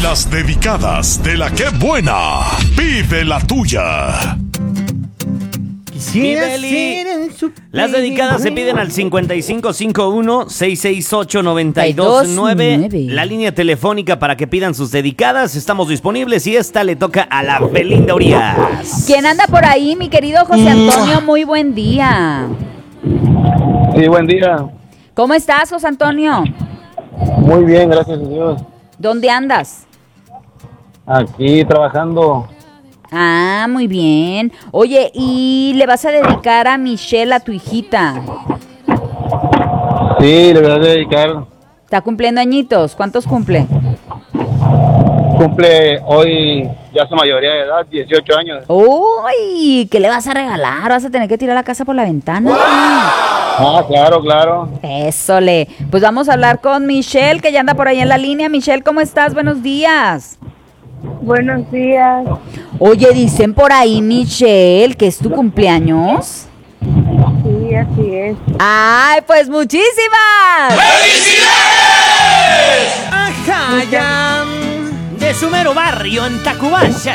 Las dedicadas de la que buena. Pide la tuya. Pídeli. Las dedicadas se piden al 5551-668-929. La línea telefónica para que pidan sus dedicadas. Estamos disponibles y esta le toca a la Belinda Urias. ¿Quién anda por ahí, mi querido José Antonio? Muy buen día. Sí, buen día. ¿Cómo estás, José Antonio? Muy bien, gracias a Dios. ¿Dónde andas? Aquí trabajando. Ah, muy bien. Oye, ¿y le vas a dedicar a Michelle, a tu hijita? Sí, le voy a dedicar. ¿Está cumpliendo añitos? ¿Cuántos cumple? Cumple hoy ya su mayoría de edad, 18 años. ¡Uy! ¿Qué le vas a regalar? ¿Vas a tener que tirar la casa por la ventana? Ah, claro, claro. Ésole. Pues vamos a hablar con Michelle, que ya anda por ahí en la línea. Michelle, ¿cómo estás? Buenos días. Buenos días. Oye, dicen por ahí, Michelle, que es tu cumpleaños. Sí, así es. ¡Ay, pues muchísimas! Ajá, ya. De su mero barrio en Tacubaya,